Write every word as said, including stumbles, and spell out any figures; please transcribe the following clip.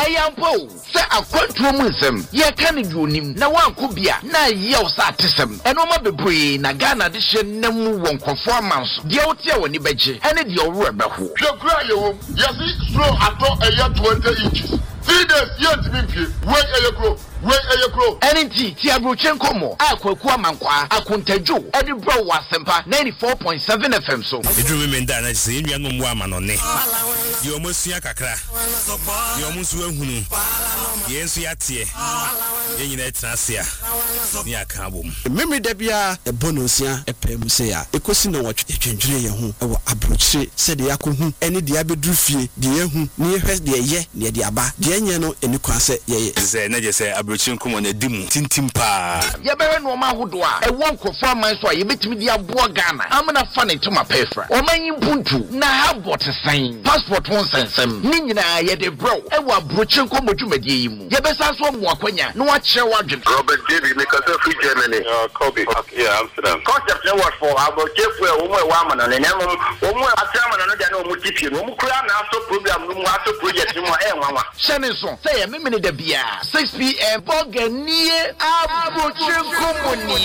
Eyampo, say a quantum ye can do him. Now one could be a na yells at him. And Oma Bebre, Nagana, the shen nemu won't conformance. The Otia when you beji, and it your rubber. Your cry, yes, slow at all a year twenty inches. Three days, yet to be wait a grow. Wait a grow. N T Tiabrochenko mo. Aqua Mankwa, Akuntejo, Eddie Bro was Sempa ninety-four point seven F M. So, it remain that I say, young woman on it. You almost see a cacra. You almost will who. Yes, Yatie. Yenny Trasia. Near Kabum. Memory Debia, a bonusia, a pemusea, a cosino watch, a change who, a broche, said the Yaku, any diabe drufi, the Yahu, near her, the ye, near the Abba, the Yano, and you can say, yes, I say, a broche come on a dim, tintimpa. Yaberan Woma Hudwa, a won't conform my soy, you bet me the Abuagana. I'm not funny to my paper. Or my Buntu, now have what a sign. Passport won't send some. Nina, yet a bro, and what broche come to me. Yabesas one more quenya, no what share what Robert David, because of free Germany. Uh, Kobe. Yeah, Amsterdam. Concept network for about Jeff, woman, woman, and then woman, a chairman, and I know Mutipi, who can also program, who also project in my own. Shannon, say a minute of beer, six p m. Bogania, Abu Chimkumuni.